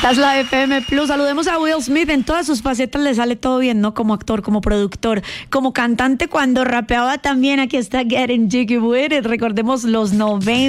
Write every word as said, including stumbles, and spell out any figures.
Esta es la F M Plus. Saludemos a Will Smith. En todas sus facetas le sale todo bien, ¿no? Como actor, como productor, como cantante, cuando rapeaba también. Aquí está Getting Jiggy With It. Recordemos los noventa.